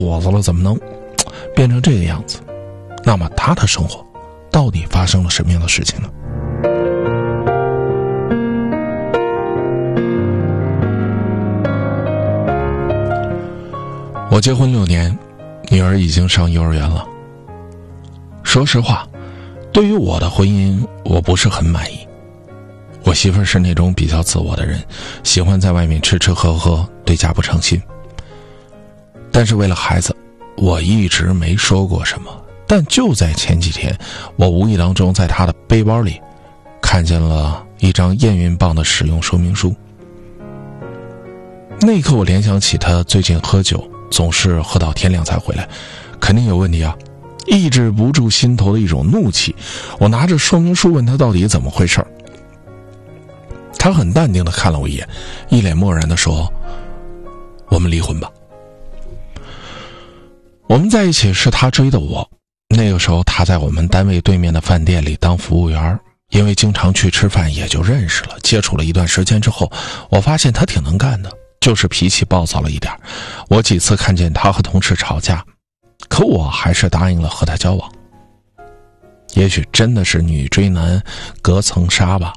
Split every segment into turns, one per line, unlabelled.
伙子了，怎么能变成这个样子？那么他的生活到底发生了什么样的事情呢？我结婚6年，女儿已经上幼儿园了。说实话，对于我的婚姻，我不是很满意。我媳妇儿是那种比较自我的人，喜欢在外面吃吃喝喝，对家不诚心。但是为了孩子，我一直没说过什么。但就在前几天，我无意当中在她的背包里看见了一张验孕棒的使用说明书。那一刻我联想起她最近喝酒，总是喝到天亮才回来，肯定有问题啊！抑制不住心头的一种怒气，我拿着说明书问她到底怎么回事。她很淡定地看了我一眼，一脸漠然地说：“我们离婚吧。”我们在一起是她追的我，那个时候她在我们单位对面的饭店里当服务员，因为经常去吃饭也就认识了。接触了一段时间之后，我发现她挺能干的，就是脾气暴躁了一点。我几次看见她和同事吵架，可我还是答应了和她交往。也许真的是女追男隔层纱吧。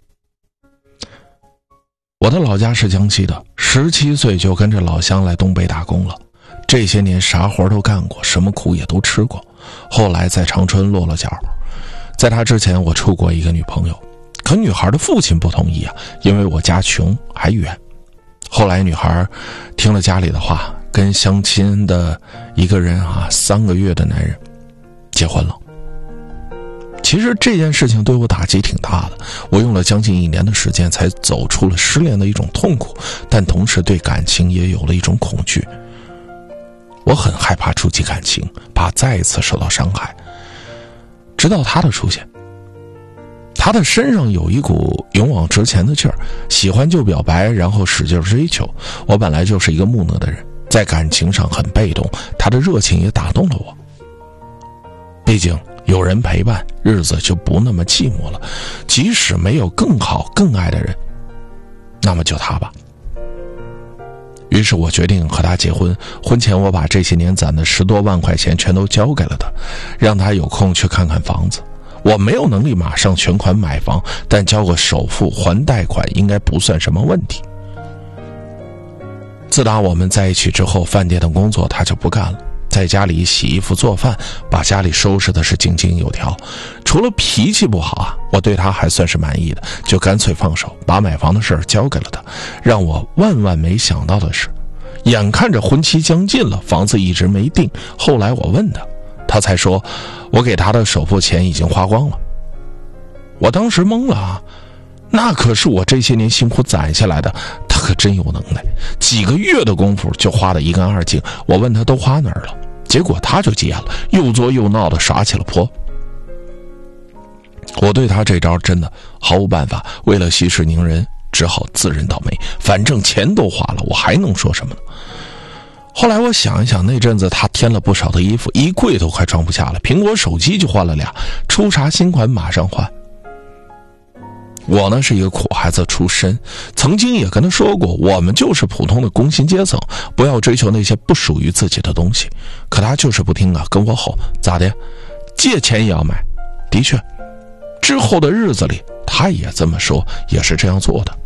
我的老家是江西的，17岁就跟着老乡来东北打工了。这些年啥活都干过，什么苦也都吃过。后来在长春落了脚。在他之前我处过一个女朋友，可女孩的父亲不同意啊，因为我家穷还远。后来女孩听了家里的话，跟相亲的一个人3个月的男人结婚了。其实这件事情对我打击挺大的，我用了将近1年的时间才走出了失恋的一种痛苦，但同时对感情也有了一种恐惧。我很害怕触及感情，怕再一次受到伤害。直到他的出现，他的身上有一股勇往直前的劲儿，喜欢就表白，然后使劲追求。我本来就是一个木讷的人，在感情上很被动，他的热情也打动了我。毕竟有人陪伴，日子就不那么寂寞了。即使没有更好更爱的人，那么就他吧。于是我决定和他结婚，婚前我把这些年攒的10多万块钱全都交给了他，让他有空去看看房子。我没有能力马上全款买房，但交个首付还贷款应该不算什么问题。自打我们在一起之后，饭店的工作他就不干了，在家里洗衣服做饭，把家里收拾的是井井有条。除了脾气不好我对他还算是满意的，就干脆放手，把买房的事交给了他。让我万万没想到的是，眼看着婚期将近了，房子一直没定。后来我问他，他才说我给他的首付钱已经花光了。我当时懵了那可是我这些年辛苦攒下来的，他可真有能耐，几个月的功夫就花得一干二净。我问他都花哪儿了，结果他就急眼了，又作又闹的耍起了泼。我对他这招真的毫无办法，为了息事宁人，只好自认倒霉。反正钱都花了，我还能说什么呢？后来我想一想，那阵子他添了不少的衣服，衣柜都快装不下了，苹果手机就换了俩，出啥新款马上换。我呢是一个苦孩子出身，曾经也跟他说过，我们就是普通的工薪阶层，不要追求那些不属于自己的东西。可他就是不听跟我吼，咋的？借钱也要买。的确，之后的日子里他也这么说，也是这样做的。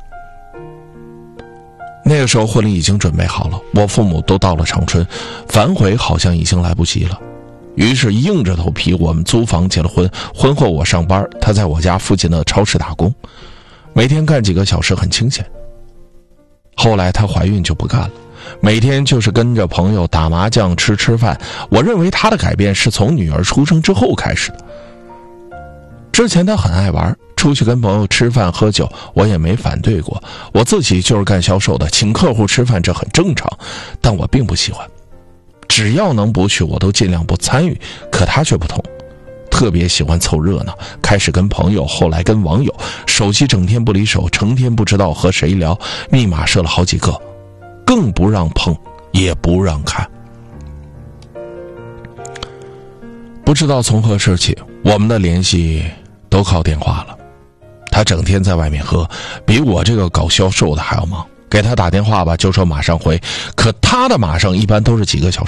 那个时候婚礼已经准备好了，我父母都到了长春，反悔好像已经来不及了。于是硬着头皮我们租房结了婚。婚后我上班，他在我家附近的超市打工，每天干几个小时很清闲。后来她怀孕就不干了，每天就是跟着朋友打麻将吃饭。我认为她的改变是从女儿出生之后开始的。之前她很爱玩，出去跟朋友吃饭喝酒我也没反对过，我自己就是干销售的，请客户吃饭这很正常，但我并不喜欢，只要能不去我都尽量不参与。可他却不同，特别喜欢凑热闹，开始跟朋友，后来跟网友，手机整天不离手，成天不知道和谁聊，密码设了好几个，更不让碰也不让看。不知道从何时起，我们的联系都靠电话了。他整天在外面喝，比我这个搞销售的还要忙， 给他打电话吧，就说马上回，可他的马上一般都是几个小时